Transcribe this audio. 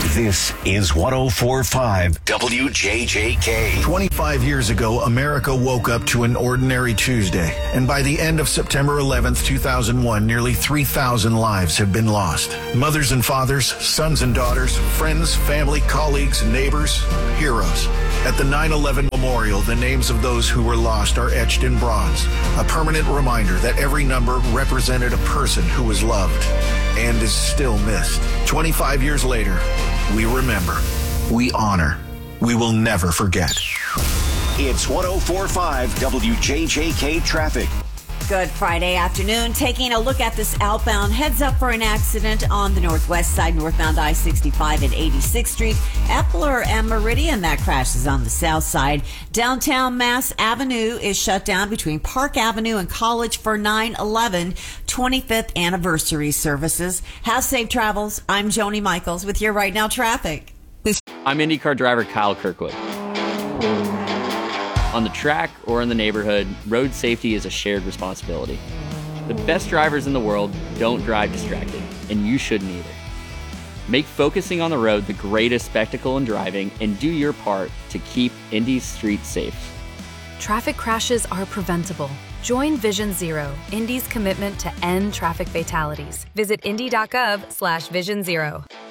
This is 104.5 WJJK. 25 years ago, America woke up to an ordinary Tuesday. And by the end of September 11th, 2001, nearly 3,000 lives have been lost. Mothers and fathers, sons and daughters, friends, family, colleagues, neighbors, heroes. At the 9/11 Memorial, the names of those who were lost are etched in bronze, a permanent reminder that every number represented a person who was loved and is still missed. 25 years later, we remember, we honor, we will never forget. It's 104.5 WJJK traffic. Good Friday afternoon. Taking a look at this outbound. Heads up for an accident on the northwest side, northbound I-65 at 86th Street. Epler and Meridian. That crash is on the south side. Downtown Mass Avenue is shut down between Park Avenue and College for 9/11 25th anniversary services. Have safe travels. I'm Joni Michaels with your Right Now traffic. I'm IndyCar driver Kyle Kirkwood. On the track or in the neighborhood, road safety is a shared responsibility. The best drivers in the world don't drive distracted, and you shouldn't either. Make focusing on the road the greatest spectacle in driving and do your part to keep Indy's streets safe. Traffic crashes are preventable. Join Vision Zero, Indy's commitment to end traffic fatalities. Visit indy.gov/Vision Zero.